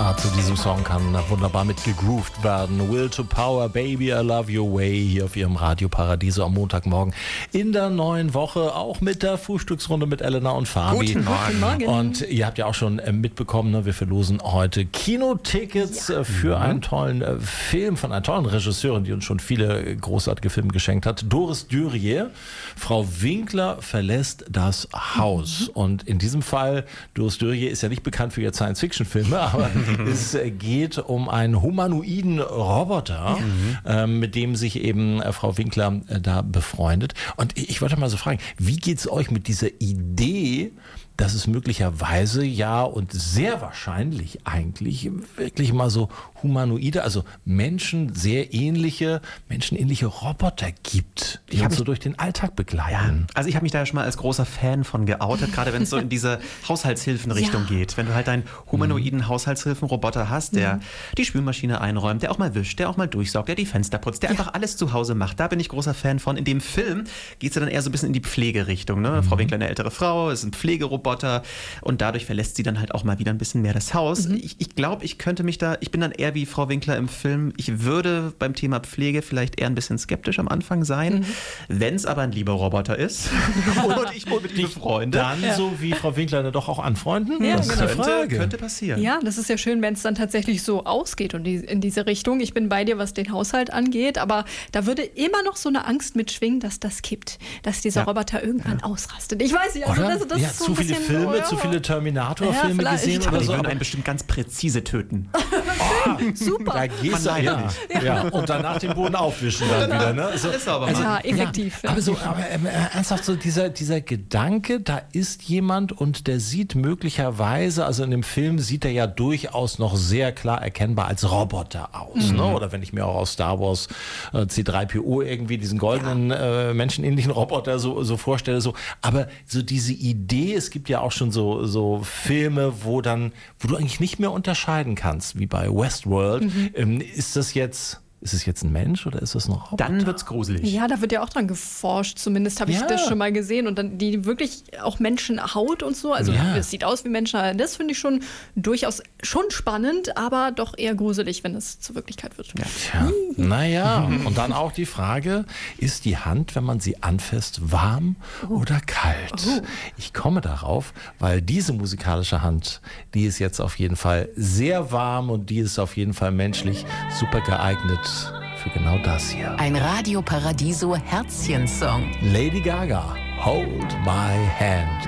Zu diesem Song kann wunderbar mit gegroovt werden. Will to Power, Baby, I Love Your Way, hier auf Ihrem Radio Paradiso am Montagmorgen in der neuen Woche, auch mit der Frühstücksrunde mit Elena und Fabi. Guten Morgen. Und ihr habt ja auch schon mitbekommen, wir verlosen heute Kinotickets für einen tollen Film von einer tollen Regisseurin, die uns schon viele großartige Filme geschenkt hat. Doris Dürrier. Frau Winkler verlässt das Haus. Und in diesem Fall, Doris Dürrier ist ja nicht bekannt für ihre Science-Fiction-Filme, aber es geht um einen humanoiden Roboter, mit dem sich eben Frau Winkler da befreundet. Und ich wollte mal so fragen, wie geht's euch mit dieser Idee, dass es möglicherweise und sehr wahrscheinlich eigentlich wirklich mal so humanoide, also menschenähnliche Roboter gibt, die uns so durch den Alltag begleiten. Ja, also ich habe mich da ja schon mal als großer Fan von geoutet, gerade wenn es so in diese Haushaltshilfenrichtung geht. Wenn du halt einen humanoiden Haushaltshilfenroboter hast, der die Spülmaschine einräumt, der auch mal wischt, der auch mal durchsaugt, der die Fenster putzt, der einfach alles zu Hause macht. Da bin ich großer Fan von. In dem Film geht es ja dann eher so ein bisschen in die Pflegerichtung. Ne? Frau Winkler, eine ältere Frau, ist ein Pflegeroboter und dadurch verlässt sie dann halt auch mal wieder ein bisschen mehr das Haus. Ich glaube, ich könnte mich da, ich bin dann eher wie Frau Winkler im Film, ich würde beim Thema Pflege vielleicht eher ein bisschen skeptisch am Anfang sein, wenn es aber ein lieber Roboter ist und ich wohl mit ihm befreunde. Dann so wie Frau Winkler doch auch anfreunden? Ja, das ist eine Frage. Könnte passieren. Ja, das ist ja schön, wenn es dann tatsächlich so ausgeht und in diese Richtung. Ich bin bei dir, was den Haushalt angeht, aber da würde immer noch so eine Angst mitschwingen, dass das kippt, dass dieser Roboter irgendwann ausrastet. Ich weiß nicht, also das ist so zu ein viele bisschen Filme, zu viele Terminator-Filme gesehen Aber oder die so. würden einen bestimmt ganz präzise töten. super. Da gehst du und danach den Boden aufwischen dann wieder. Ne? Also, ist aber mal. Ja, effektiv. Aber ernsthaft, so dieser Gedanke, da ist jemand und der sieht möglicherweise, also in dem Film sieht er ja durchaus noch sehr klar erkennbar als Roboter aus. Ne? Oder wenn ich mir auch aus Star Wars C3PO irgendwie diesen goldenen menschenähnlichen Roboter so vorstelle. So. Aber so diese Idee, es gibt ja auch schon so Filme, wo du eigentlich nicht mehr unterscheiden kannst, wie bei Westworld. Ist es jetzt ein Mensch oder ist das ein Roboter? Dann wird's gruselig. Ja, da wird ja auch dran geforscht, zumindest habe ich das schon mal gesehen. Und dann die wirklich auch Menschenhaut und so, also es sieht aus wie Menschen, das finde ich schon durchaus schon spannend, aber doch eher gruselig, wenn es zur Wirklichkeit wird. Ja. Und dann auch die Frage, ist die Hand, wenn man sie anfasst, warm oder kalt? Ich komme darauf, weil diese musikalische Hand, die ist jetzt auf jeden Fall sehr warm und die ist auf jeden Fall menschlich super geeignet für genau das hier. Ein Radio Paradiso Herzchen-Song. Lady Gaga, Hold My Hand.